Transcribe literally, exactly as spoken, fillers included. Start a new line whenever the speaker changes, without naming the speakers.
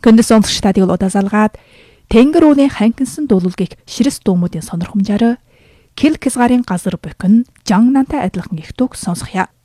Көндө сонсогч та дийл удаа Тэнгэр ууны ханкинсан дуулуулгийг ширэс дүүмүүдийн сонирхомжоор Кэл Хязгаарын газар бохин Жан Нантай адилхан их дууг сонсгоё.